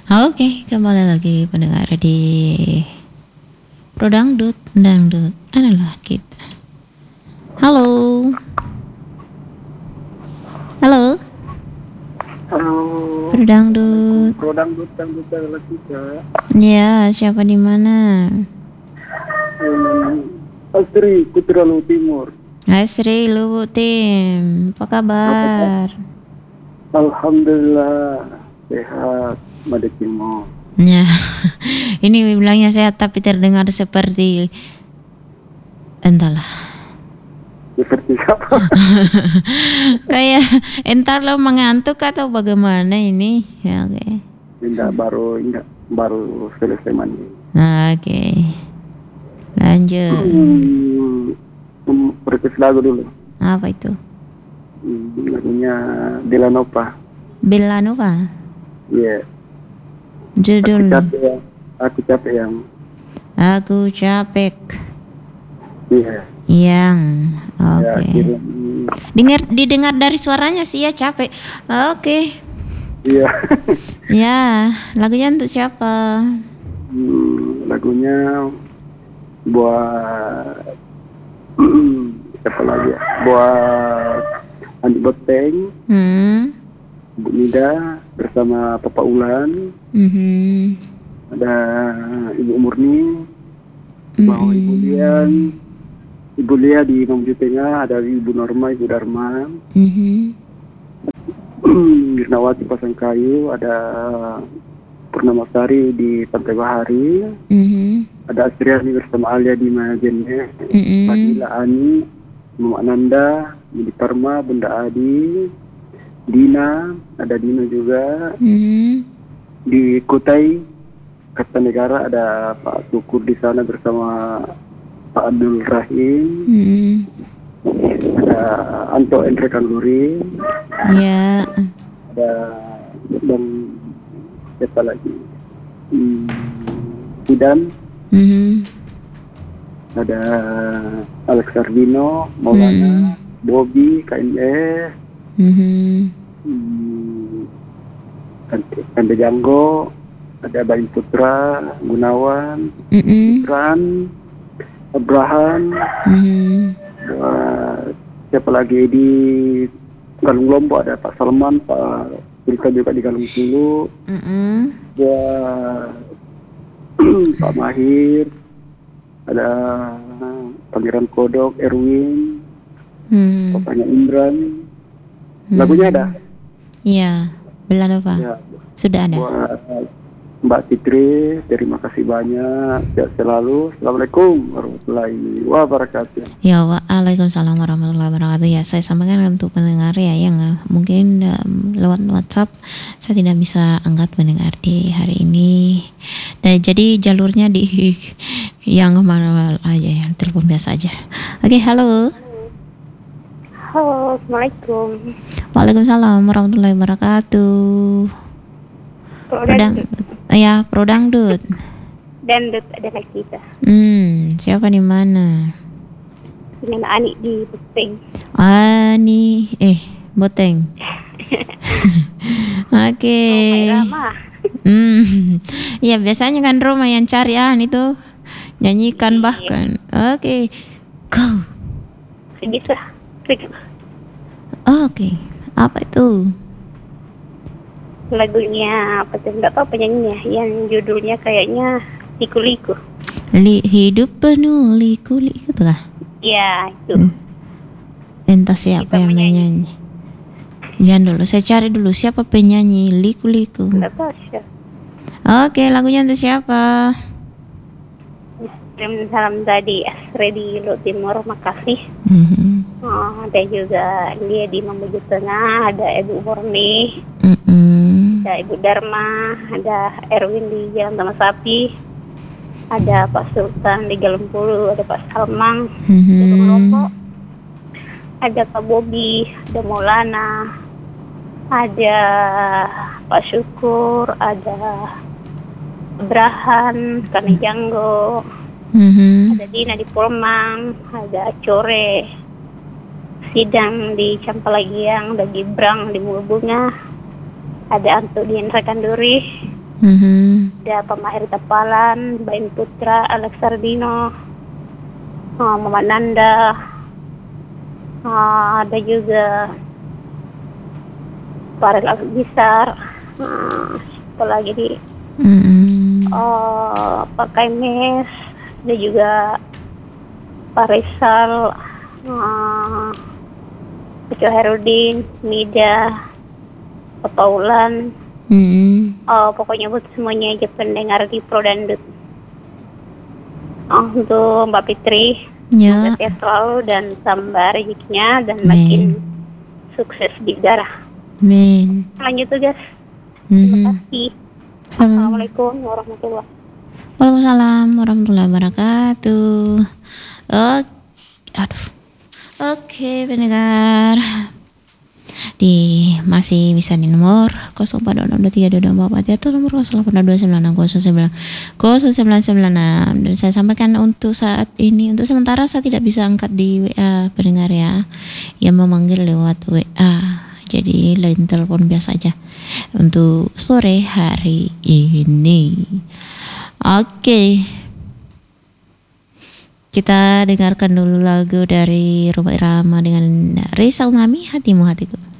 Oke, kembali lagi pendengar di Pro Dangdut adalah kita. Halo. Halo, Halo, Pro Dangdut. Dangdut adalah kita. Ya, siapa di mana? Astri, Putra Lu Timur. Asri Lubuk Tim. Apa kabar? Alhamdulillah, sehat, Madekimo. Ya, ini bilangnya sehat tapi terdengar seperti entahlah. Seperti apa? Kayak entar lo mengantuk atau bagaimana ini? Ya, oke. Baru selesai mandi. Oke. Lanjut. Request lagu dulu. Apa itu? Lagunya Delanova. Bellanova. Iya. Judul Aku capek yang. Aku capek Iya. yang Ya, oke. Didengar dari suaranya sih ya capek. Oke. Iya. Ya, lagunya untuk siapa? Lagunya buat siapa lagi ya? Buat Andi Boteng, Bu Nida bersama Papa Ulan, ada Ibu Murni, mau Ibu Lia di Mamuju Tengah, ada Ibu Norma, Ibu Dharma, Wirnawati Pasangkayu, ada Purnamasari di Pantai Bahari, ada Astriani bersama Alia di Majene, Fadila Ani, Mama Nanda, Budi Parma, Bunda Adi, Dina, ada Dina juga, di Kutai Kartanegara ada Pak Tukur di sana bersama Pak Abdul Rahim, ada Anto Andre Kanluri, Ya. ada dan siapa lagi? Idan, ada Alex Sardino, Maulana, Bobby, KNS, Kande Janggo, ada Bayu Putra, Gunawan, Ikran, Abraham, siapa lagi di Galung Lombok ada Pak Salman, Pak Berita juga di Galung Sulu, buat Pak Mahir, ada Pangeran Kodok, Erwin, papanya Imran. Lagunya ada? Iya, Bellanova. Ya. Sudah ada. Buat Mbak Fitri, terima kasih banyak. Sehat selalu. Assalamualaikum warahmatullahi wabarakatuh. Ya, waalaikumsalam warahmatullahi wabarakatuh. Ya, saya sampaikan untuk pendengar ya yang mungkin lewat WhatsApp saya tidak bisa angkat mendengar di hari ini. Dan jadi jalurnya di yang mana aja ya, telepon biasa aja. Oke, halo. Halo, Assalamualaikum. Waalaikumsalam warahmatullahi wabarakatuh. Pro Dangdut. Dangdut adalah kita. Siapa di mana? Dengan Ani di Boteng. Ani, Boteng. Oke. Rama. Ya biasanya kan Roma yang cari itu nyanyikan bahkan. Oke. Go. Bisa. Oke. Apa itu? Lagunya apa tuh? Nggak tahu penyanyinya. Yang judulnya kayaknya Liku-Liku. Hidup penuh liku-liku tuh lah. Ya itu. Entah siapa yang menyanyi. Jangan dulu, saya cari dulu siapa penyanyi Liku-Liku. Nggak tahu siapa. Oke, lagunya untuk siapa? Salam tadi Asri di Lu Timur, makasih. Ada juga dia di Mamuju Tengah, ada Ibu Murni, ada Ibu Dharma, ada Erwin di Jalan Taman Sapi, ada Pak Sultan di Galumpulu, ada Pak Salmang di Lombok, ada Pak Bobby, ada Maulana, ada Pak Syukur, ada Abraham, Kane Janggo, ada Dina di Polmang, ada Acore, Sidang di Campalagiang, ada Gibrang di Mulbunga, ada Anto di Indra Kanduri, Ada Pemahir Tapalan, Bain Putra, Alex Sardino, Muhammad Nanda, ada juga Farel Abisar, apa lagi di Pak Kaimes, ada juga Pak Rizal, Uco Herudin, Mida, Pak Paulan, pokoknya buat semuanya aja pendengar di Pro Dangdut. Untuk Mbak Fitri, semoga sehat selalu dan tambah rezekinya dan makin sukses di darah. Amin. Lanjut tugas. Terima kasih. Assalamualaikum warahmatullahi wabarakatuh. Waalaikumsalam warahmatullahi wabarakatuh. Oke, pendengar. Masih bisa di nomor 0426232244 atau nomor 0829609096 dan saya sampaikan untuk saat ini, untuk sementara saya tidak bisa angkat di WA pendengar ya, yang memanggil lewat WA, jadi lain telepon biasa aja untuk sore hari ini. Oke, kita dengarkan dulu lagu dari Rhoma Irama dengan Reza Umami, Hatimu Hatiku.